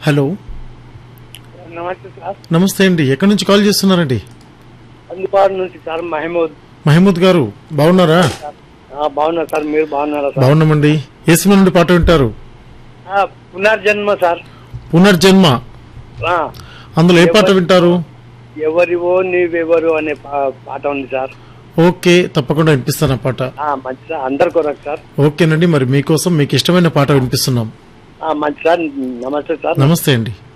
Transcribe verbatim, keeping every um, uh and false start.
Hello, నమస్తే sir. నమస్తే అండి. ఎక్కడి నుంచి కాల్ చేస్తున్నారండి? అందుబాటు నుంచి సార్. మహమూద్ మహమూద్ గారు బాగున్నారా? బాగున్నా సార్, మీరు బాగున్నారా సార్? బాగున్నామండి. ఏ సినిమా నుండి పాట వింటారు? పునర్జన్మ సార్. పునర్జన్మ. అందులో ఏ పాట వింటారు? ఎవరివో నీవెవరు అనే పాట ఉంది సార్. ఓకే, తప్పకుండా వినిపిస్తాను ఆ పాట. మంచి సార్, అందరు కొరకు సార్. ఓకేనండి, మరి మీకోసం మీకు ఇష్టమైన పాట వినిపిస్తున్నాం. మంచి సార్. నమస్తే సార్. నమస్తే అండి.